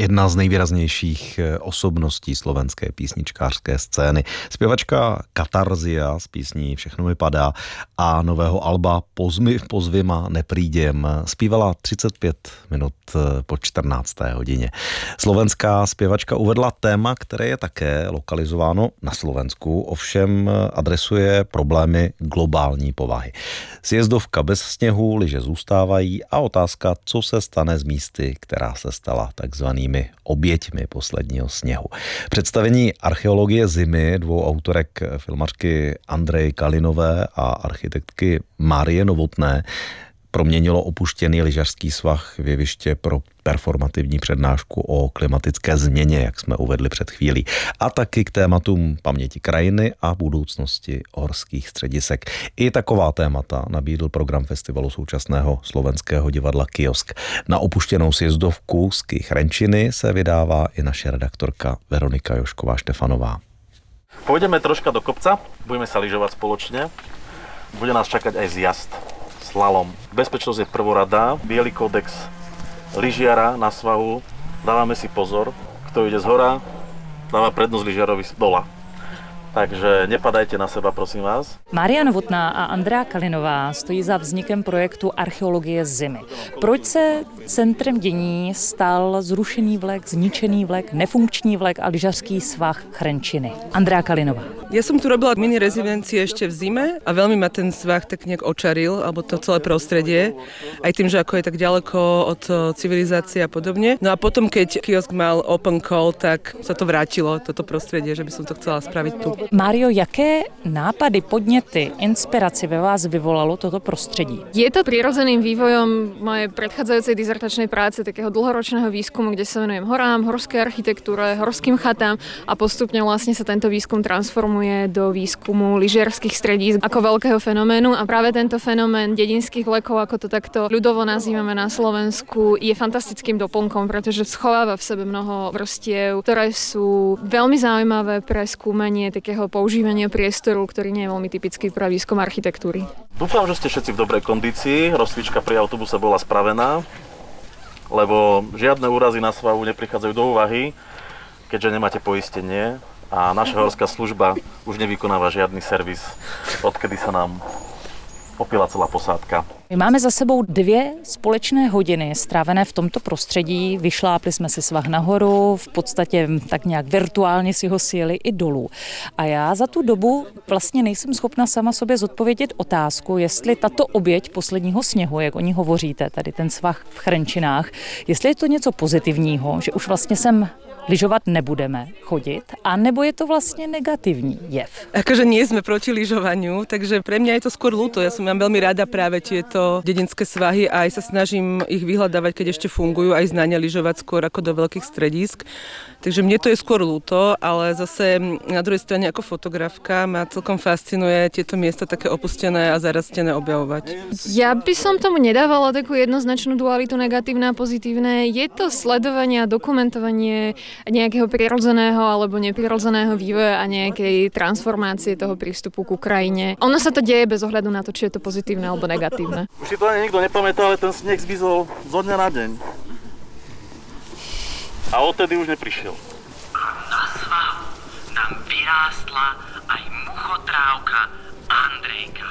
jedna z nejvýraznějších osobností slovenské písničkářské scény. Zpěvačka Katarzia z písní Všechno mi padá a nového alba Pozvi ma neprídem zpívala 35 minut po 14. hodině. Slovenská zpěvačka uvedla téma, které je také lokalizováno na Slovensku, ovšem adresuje problémy globální povahy. Sjezdovka bez sněhu, lyže zůstávají a otázka, co se stane s místy, která se stala takzvanými oběťmi posledního sněhu. Představení archeologie zimy dvou autorek, filmařky Andreji Kalinové a architektky Márie Novotné, proměnilo opuštěný lyžařský svah v jeviště pro performativní přednášku o klimatické změně, jak jsme uvedli před chvílí, a taky k tématům paměti krajiny a budoucnosti horských středisek. I taková témata nabídl program festivalu současného slovenského divadla Kiosk. Na opuštěnou sjezdovku z Chrenčiny se vydává i naše redaktorka Veronika Jošková-Štefanová. Pôjdeme troška do kopca, budeme sa lyžovať spoločne. Bude nás čakať aj zjazd. Slalom. Bezpečnosť je prvoradá. Biely kódex lyžiara na svahu. Dávame si pozor. Kto ide z hora, dáva prednosť lyžiarovi z dola. Takže nepadajte na seba, prosím vás. Mária Novotná a Andrea Kalinová stojí za vznikem projektu Archeologie zimy. Proč se centrem dění stal zrušený vlek, zničený vlek, nefunkční vlek a lyžařský svah Chrenčiny? Andrea Kalinová. Ja som tu robila mini rezidencie ešte v zime a veľmi ma ten svah tak nejak očaril, alebo to celé prostredie, aj tým, že ako je tak ďaleko od civilizácie a podobne. No a potom, keď Kiosk mal open call, tak sa to vrátilo, toto prostredie, že by som to chcela spraviť tu. Mário, jaké nápady, podněty, inspiraci ve vás vyvolalo toto prostředí? Je to prirodzeným vývojom mojej predchádzajúcej dizertačnej práce, takého dlhoročného výskumu, kde sa venujem horám, horskej architektúre, horským chatám a postupne vlastne sa tento výskum transformuje do výskumu lyžiarskych stredísk ako veľkého fenoménu a práve tento fenomén dedinských vlekov, ako to takto ľudovo nazývame na Slovensku, je fantastickým doplnkom, pretože schováva v sebe mnoho vrstiev, ktoré sú veľmi zaujímavé pre skúmanie takého používania priestoru, ktorý nie je veľmi typický pre výskum architektúry. Dúfam, že ste všetci v dobrej kondícii. Rozcvička pri autobuse bola spravená, lebo žiadne úrazy na svahu neprichádzajú do úvahy, keďže nemáte poistenie. A naša horská služba už nevykonáva žiadny servis, odkedy sa nám opila celá posádka. My máme za sebou 2 společné hodiny strávené v tomto prostředí. Vyšlápli jsme si svah nahoru, v podstatě tak nějak virtuálně si ho sjeli i dolů. A já za tu dobu vlastně nejsem schopna sama sobě zodpovědět otázku, jestli tato oběť posledního sněhu, jak o ní hovoříte, tady ten svah v Chrenčinách, jestli je to něco pozitivního, že už vlastně sem lyžovať nebudeme chodiť, anebo je to vlastne negatívny jev? Akože nie sme proti lyžovaniu, takže pre mňa je to skôr ľúto. Ja mám veľmi rada práve tieto dedinské svahy a aj sa snažím ich vyhľadávať, keď ešte fungujú, aj znania lyžovať skôr ako do veľkých stredísk. Takže mne to je skôr ľúto, ale zase na druhej strane ako fotografka ma celkom fascinuje tieto miesta také opustené a zarastené objavovať. Ja by som tomu nedávala takú jednoznačnú dualitu negatívne a pozitívne. Je to sledovanie a dokumentovanie nejakého prirodzeného alebo neprirodzeného vývoja a nejakej transformácie toho prístupu ku krajine. Ono sa to deje bez ohľadu na to, či je to pozitívne alebo negatívne. Už si to ani nikto nepamätá, ale ten sneh zmizol zo dňa na deň. A odtedy už neprišiel. Na svahu nám vyrástla aj muchotrávka Andrejka.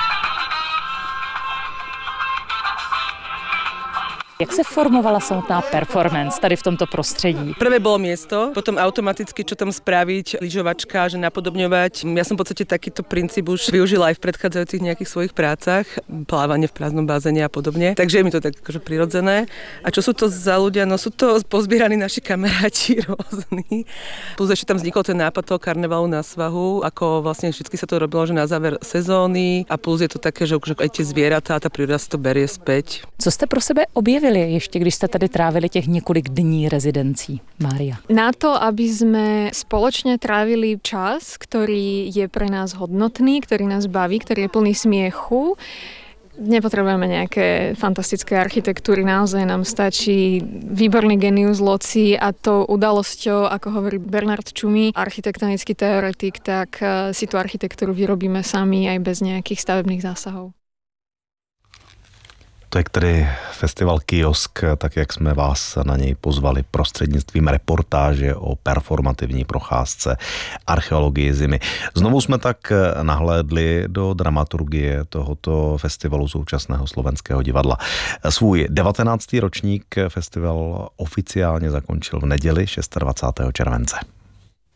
Jak se formovala samotná performance tady v tomto prostredí? Prvé bolo miesto, potom automaticky, čo tam spraviť, lyžovačka, že napodobňovať. Ja som v podstate takýto princíp už využila aj v predchádzajúcich nejakých svojich prácach, plávanie v prázdnom bazéne a podobne. Takže je mi to tak akože prirodzené. A čo sú to za ľudia? No sú to pozbieraní naši kamaráti rôzni. Plus ešte tam vznikol ten nápad toho karnevalu na svahu, ako vlastne vždy sa to robilo, že na záver sezóny a plus je to také, že aj tie zvieratá, tá príroda si to berie späť. Co jste pro sebe objevili ještě, když jste tady trávili těch několik dní rezidencí, Mária? Na to, aby sme spoločne trávili čas, ktorý je pre nás hodnotný, ktorý nás baví, ktorý je plný smiechu, nepotrebujeme nejaké fantastické architektúry, naozaj nám stačí výborný genius loci a to udalosťou, ako hovorí Bernard Čumi, architektonický teoretik, tak si tú architektúru vyrobíme sami aj bez nejakých stavebných zásahov. To je tedy festival Kiosk, tak jak jsme vás na něj pozvali prostřednictvím reportáže o performativní procházce archeologii zimy. Znovu jsme tak nahlédli do dramaturgie tohoto festivalu současného Slovenského divadla. Svůj 19. ročník festival oficiálně zakončil v neděli 26. července.